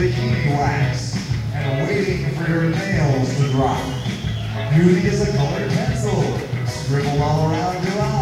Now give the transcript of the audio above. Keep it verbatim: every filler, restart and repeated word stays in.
bikini wax and waiting for your nails to drop. Beauty is a colored pencil, scribbled all around your eyes.